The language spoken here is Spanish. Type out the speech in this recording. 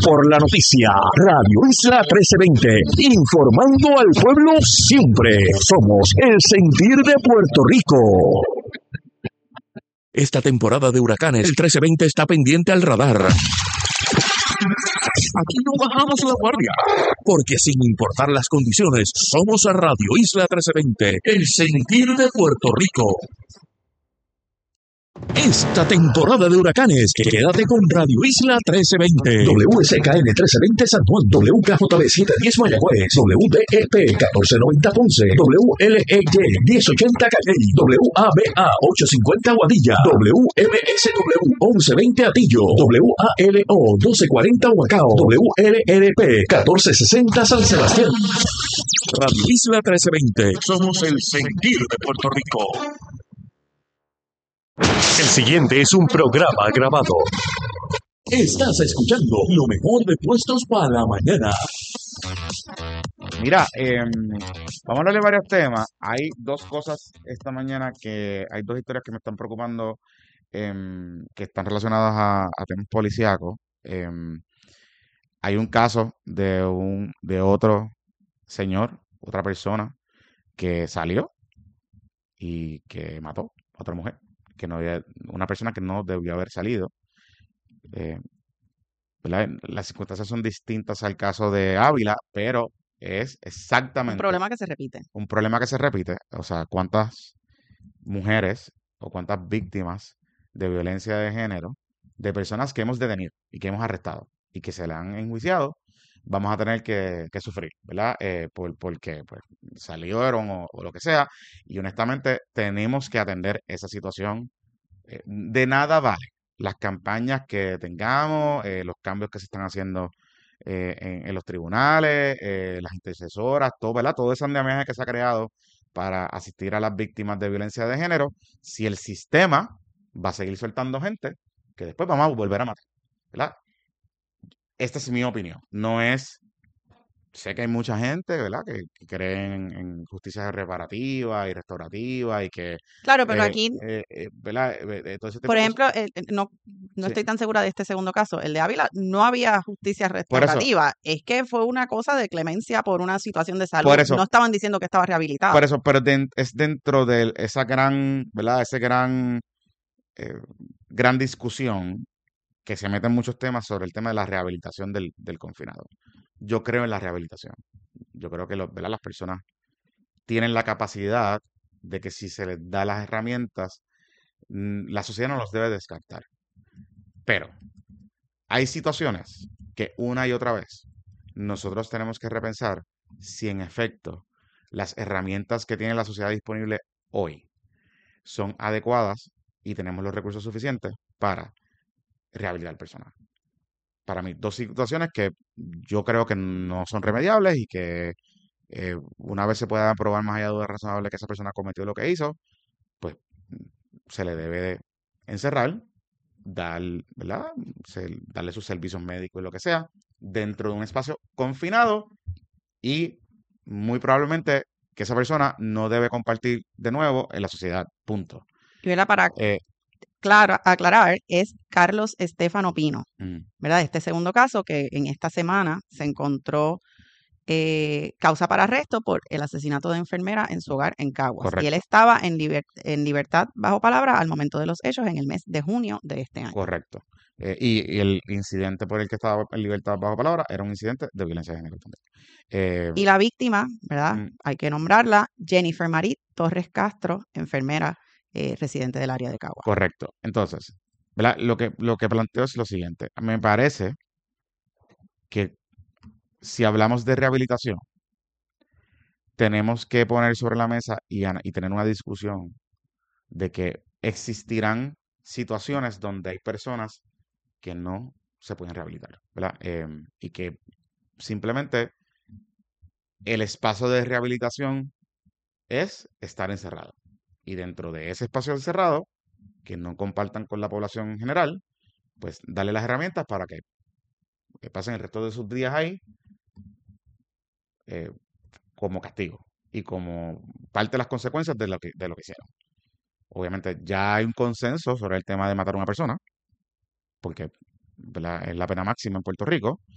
por la noticia. Radio Isla 1320, informando al pueblo siempre. Somos el sentir de Puerto Rico. Esta temporada de huracanes, el 1320 está pendiente al radar. Aquí no bajamos la guardia, porque sin importar las condiciones, somos a Radio Isla 1320, el sentir de Puerto Rico. Esta temporada de huracanes, quédate con Radio Isla 1320. WSKN 1320 San Juan, WKJB 710 Mayagüez, WDEP 1490 Ponce, WLEY 1080 Calley, WABA 850 Guadilla, WMSW 1120 Atillo, WALO 1240 Huacao, WLRP 1460 San Sebastián. Radio Isla 1320, somos el sentir de Puerto Rico. El siguiente es un programa grabado. Estás escuchando lo mejor de Puestos para la Mañana. Mira, vamos a hablar de varios temas. Hay dos cosas esta mañana hay dos historias que me están preocupando, que están relacionadas a temas policíacos. Hay un caso de otro señor, otra persona, que salió y que mató a otra mujer. Una persona que no debió haber salido. ¿Verdad? Las circunstancias son distintas al caso de Ávila, pero es exactamente un problema que se repite. Un problema que se repite. O sea, cuántas mujeres o cuántas víctimas de violencia de género, de personas que hemos detenido y que hemos arrestado y que se le han enjuiciado, vamos a tener que sufrir, ¿verdad? Porque pues, salieron o lo que sea. Y honestamente tenemos que atender esa situación. De nada vale las campañas que tengamos, los cambios que se están haciendo en los tribunales, las intercesoras, todo, ¿verdad? Todo ese andamiaje que se ha creado para asistir a las víctimas de violencia de género, si el sistema va a seguir soltando gente que después vamos a volver a matar, ¿verdad? Esta es mi opinión. Sé que hay mucha gente, ¿verdad?, que cree en justicia reparativa y restaurativa y que... Claro, pero aquí, ¿verdad? Todo ese tipo por de ejemplo, no Sí. estoy tan segura de este segundo caso. El de Ávila no había justicia Por eso, restaurativa. Es que fue una cosa de clemencia por una situación de salud. por eso, No estaban diciendo que estaba rehabilitado. por eso, pero es dentro de esa gran, ¿verdad? Ese gran discusión que se mete en muchos temas sobre el tema de la rehabilitación del confinado. Yo creo en la rehabilitación. Yo creo que ¿verdad? Las personas tienen la capacidad de que si se les da las herramientas, la sociedad no los debe descartar. Pero hay situaciones que una y otra vez nosotros tenemos que repensar si en efecto las herramientas que tiene la sociedad disponible hoy son adecuadas y tenemos los recursos suficientes para rehabilitar personas. Para mí, dos situaciones que yo creo que no son remediables y que una vez se pueda probar más allá de duda razonable que esa persona cometió lo que hizo, pues se le debe de encerrar, ¿verdad? Darle sus servicios médicos y lo que sea, dentro de un espacio confinado y muy probablemente que esa persona no debe compartir de nuevo en la sociedad, punto. Y era para Eh, aclarar, es Carlos Estefano Pino, mm, ¿verdad? Este segundo caso que en esta semana se encontró causa para arresto por el asesinato de enfermera en su hogar en Caguas. Y él correcto, estaba en libertad bajo palabra al momento de los hechos en el mes de junio de este año. correcto. Y el incidente por el que estaba en libertad bajo palabra era un incidente de violencia de género también. Y la víctima, ¿verdad? mm, Hay que nombrarla, Jennifer Marit Torres Castro, enfermera residente del área de Caguas. Correcto. Entonces, ¿verdad? Lo que planteo es lo siguiente. Me parece que si hablamos de rehabilitación, tenemos que poner sobre la mesa y tener una discusión de que existirán situaciones donde hay personas que no se pueden rehabilitar, ¿verdad? Y que simplemente el espacio de rehabilitación es estar encerrado. Y dentro de ese espacio encerrado, que no compartan con la población en general, pues darle las herramientas para que pasen el resto de sus días ahí eh, como castigo y como parte de las consecuencias de lo que hicieron. Obviamente ya hay un consenso sobre el tema de matar a una persona, porque ¿verdad? Es la pena máxima en Puerto Rico,